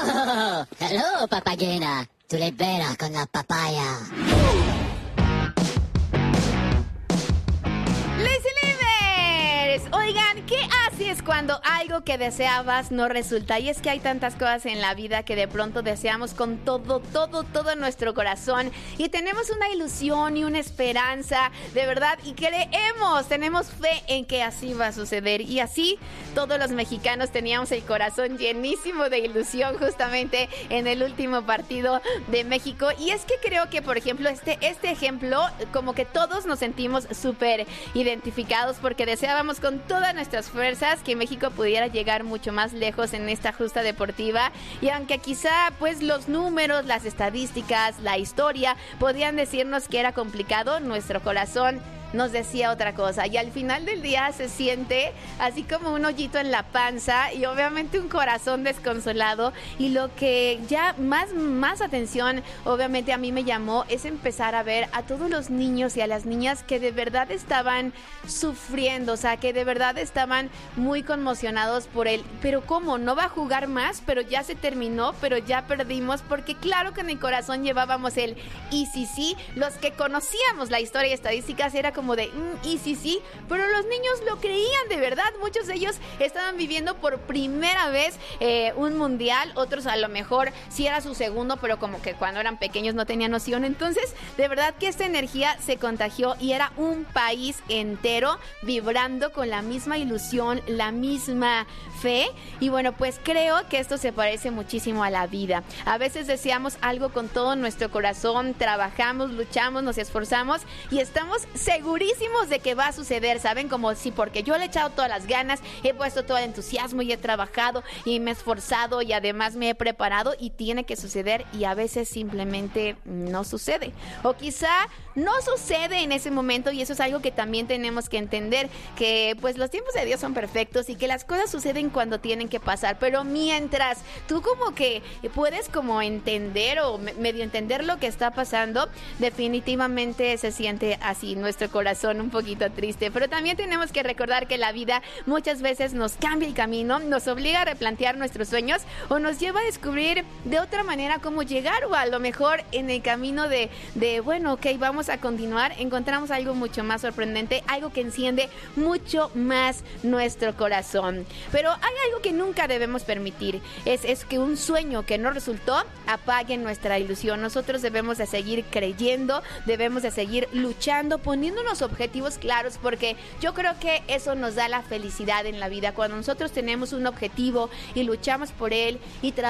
Oh, hello, papagena. Tu l'hai bella con la papaya. Oigan, ¿qué haces cuando algo que deseabas no resulta? Y es que hay tantas cosas en la vida que de pronto deseamos con todo nuestro corazón y tenemos una ilusión y una esperanza, de verdad, y tenemos fe en que así va a suceder. Y así todos los mexicanos teníamos el corazón llenísimo de ilusión justamente en el último partido de México. Y es que creo que, por ejemplo, este ejemplo, como que todos nos sentimos súper identificados porque deseábamos con todas nuestras fuerzas que México pudiera llegar mucho más lejos en esta justa deportiva, y aunque quizá pues los números, las estadísticas, la historia podían decirnos que era complicado, nuestro corazón nos decía otra cosa, y al final del día se siente así como un hoyito en la panza y obviamente un corazón desconsolado. Y lo que ya más atención obviamente a mí me llamó es empezar a ver a todos los niños y a las niñas que de verdad estaban sufriendo, o sea, que de verdad estaban muy conmocionados por él. Pero ¿cómo? ¿No va a jugar más? Pero ya se terminó, pero ya perdimos, porque claro que en el corazón llevábamos el y sí, los que conocíamos la historia y estadísticas era como de y sí, pero los niños lo creían de verdad. Muchos de ellos estaban viviendo por primera vez un mundial, otros a lo mejor sí era su segundo, pero como que cuando eran pequeños no tenían noción. Entonces, de verdad que esta energía se contagió y era un país entero vibrando con la misma ilusión, la misma fe. Y bueno, pues creo que esto se parece muchísimo a la vida. A veces deseamos algo con todo nuestro corazón, trabajamos, luchamos, nos esforzamos y estamos segurísimos de que va a suceder, ¿saben? Como si porque yo le he echado todas las ganas, he puesto todo el entusiasmo y he trabajado y me he esforzado y además me he preparado y tiene que suceder, y a veces simplemente no sucede. O quizá no sucede en ese momento, y eso es algo que también tenemos que entender, que pues los tiempos de Dios son perfectos y que las cosas suceden cuando tienen que pasar, pero mientras tú como que puedes como entender o medio entender lo que está pasando, definitivamente se siente así nuestro corazón un poquito triste. Pero también tenemos que recordar que la vida muchas veces nos cambia el camino, nos obliga a replantear nuestros sueños o nos lleva a descubrir de otra manera cómo llegar, o a lo mejor en el camino de bueno, ok, vamos a continuar, encontramos algo mucho más sorprendente, algo que enciende mucho más nuestro corazón. Pero hay algo que nunca debemos permitir, es que un sueño que no resultó apague nuestra ilusión. Nosotros debemos de seguir creyendo, debemos de seguir luchando, poniéndonos objetivos claros, porque yo creo que eso nos da la felicidad en la vida. Cuando nosotros tenemos un objetivo y luchamos por él y